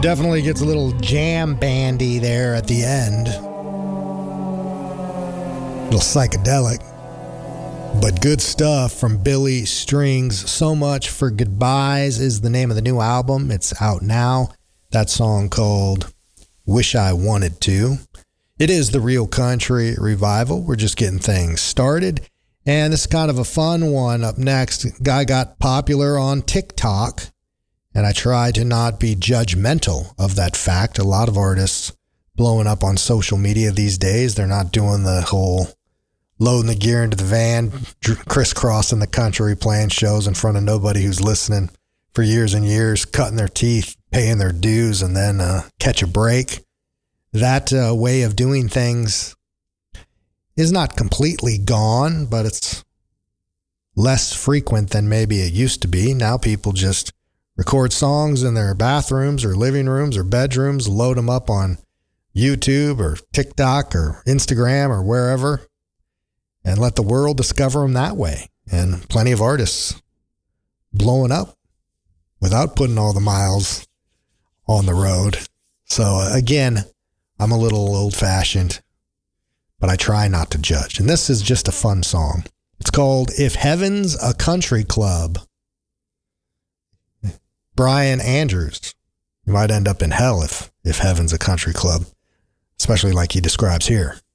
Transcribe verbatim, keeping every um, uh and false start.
Definitely gets a little jam bandy there at the end. A little psychedelic. But good stuff from Billy Strings. So Much for Goodbyes is the name of the new album. It's out now. That song called Wish I Wanted To. It is the Real Country Revival. We're just getting things started. And this is kind of a fun one up next. Guy got popular on TikTok. And I try to not be judgmental of that fact. A lot of artists blowing up on social media these days, they're not doing the whole loading the gear into the van, crisscrossing the country, playing shows in front of nobody who's listening for years and years, cutting their teeth, paying their dues, and then uh, catch a break. That uh, way of doing things is not completely gone, but it's less frequent than maybe it used to be. Now people just record songs in their bathrooms or living rooms or bedrooms, load them up on YouTube or TikTok or Instagram or wherever, and let the world discover them that way. And plenty of artists blowing up without putting all the miles on the road. So uh, again, I'm a little old-fashioned, but I try not to judge. And this is just a fun song. It's called If Heaven's a Country Club. Brian Andrews. You might end up in hell if, if heaven's a country club, especially like he describes here.